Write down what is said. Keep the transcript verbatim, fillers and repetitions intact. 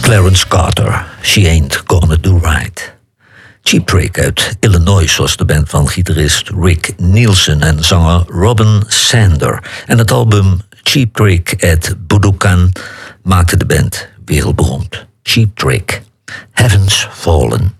Clarence Carter, She Ain't Gonna Do Right. Cheap Trick uit Illinois was de band van gitarist Rick Nielsen en zanger Robin Sander. En het album Cheap Trick at Budokan maakte de band wereldberoemd. Cheap Trick, Heaven's Fallen.